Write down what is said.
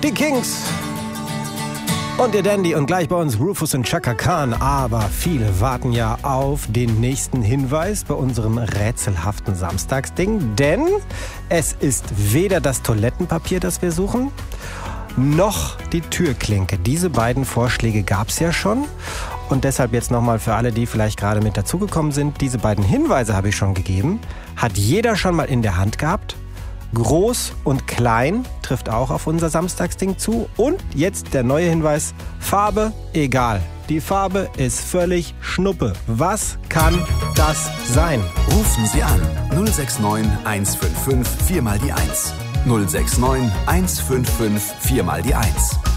Die Kings und ihr Dandy und gleich bei uns Rufus und Chaka Khan. Aber viele warten ja auf den nächsten Hinweis bei unserem rätselhaften Samstagsding. Denn es ist weder das Toilettenpapier, das wir suchen, noch die Türklinke. Diese beiden Vorschläge gab es ja schon. Und deshalb jetzt nochmal für alle, die vielleicht gerade mit dazugekommen sind. Diese beiden Hinweise habe ich schon gegeben. Hat jeder schon mal in der Hand gehabt. Groß und klein trifft auch auf unser Samstagsding zu. Und jetzt der neue Hinweis, Farbe egal. Die Farbe ist völlig Schnuppe. Was kann das sein? Rufen Sie an 069 155 4 mal die 1. 069 155 4 mal die 1.